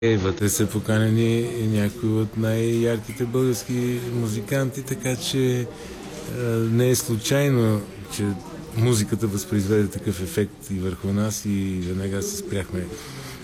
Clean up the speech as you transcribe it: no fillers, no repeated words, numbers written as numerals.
Вътре са поканени някои от най-ярките български музиканти, така че не е случайно, че музиката възпроизведе такъв ефект и върху нас и веднага се спряхме